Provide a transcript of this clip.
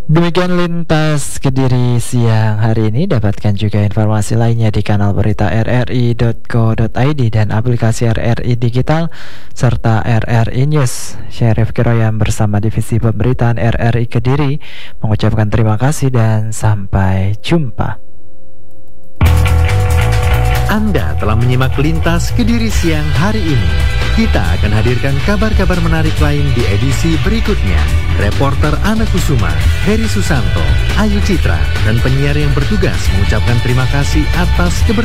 Demikian Lintas Kediri siang hari ini. Dapatkan juga informasi lainnya di kanal berita rri.co.id dan aplikasi RRI Digital serta RRI News. Syarif Kiroyam bersama Divisi Pemberitaan RRI Kediri mengucapkan terima kasih dan sampai jumpa. Anda telah menyimak Lintas Kediri siang hari ini. Kita akan hadirkan kabar-kabar menarik lain di edisi berikutnya. Reporter Ana Kusuma, Heri Susanto, Ayu Citra, dan penyiar yang bertugas mengucapkan terima kasih atas kebersamaan